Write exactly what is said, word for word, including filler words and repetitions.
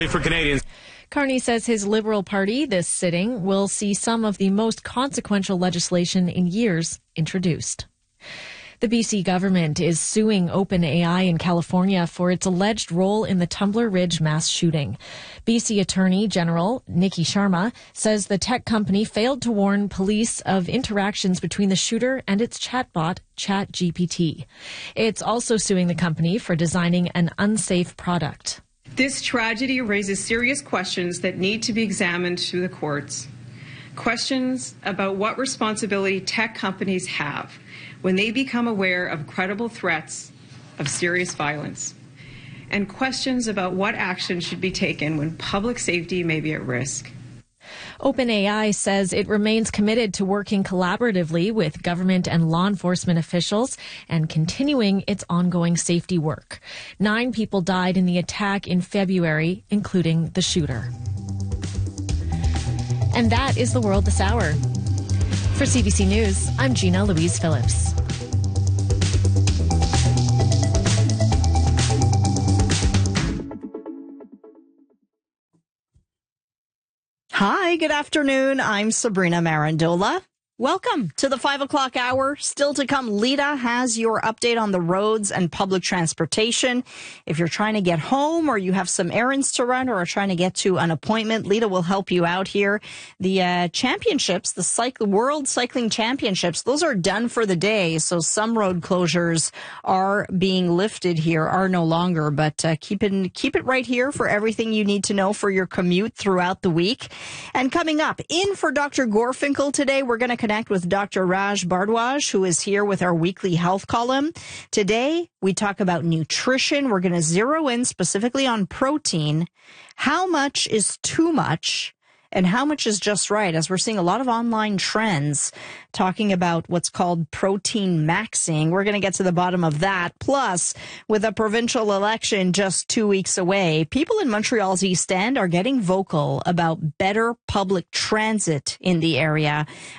For Canadians. Carney says his Liberal Party this sitting will see some of the most consequential legislation in years introduced. The B C government is suing OpenAI in California for its alleged role in the Tumbler Ridge mass shooting. B C Attorney General Nikki Sharma says the tech company failed to warn police of interactions between the shooter and its chatbot, ChatGPT. It's also suing the company for designing an unsafe product. This tragedy raises serious questions that need to be examined through the courts. Questions about what responsibility tech companies have when they become aware of credible threats of serious violence, and questions about what action should be taken when public safety may be at risk. OpenAI says it remains committed to working collaboratively with government and law enforcement officials and continuing its ongoing safety work. Nine people died in the attack in February, including the shooter. And that is the world this hour. For C B C News, I'm Gina Louise Phillips. Hi, good afternoon. I'm Sabrina Marandola. Welcome to the five o'clock hour. Still to come, Lita has your update on the roads and public transportation. If you're trying to get home or you have some errands to run or are trying to get to an appointment, Lita will help you out here. The uh, championships, the cycle, World Cycling Championships, those are done for the day. So some road closures are being lifted here, are no longer. But uh, keep it, keep it right here for everything you need to know for your commute throughout the week. And coming up, in for Doctor Gorfinkel today, we're going to connect with Doctor Raj Bardwaj, who is here with our weekly health column. Today, we talk about nutrition. We're going to zero in specifically on protein. How much is too much? And how much is just right, as we're seeing a lot of online trends talking about what's called protein maxing. We're going to get to the bottom of that. Plus, with a provincial election just two weeks away, people in Montreal's East End are getting vocal about better public transit in the area.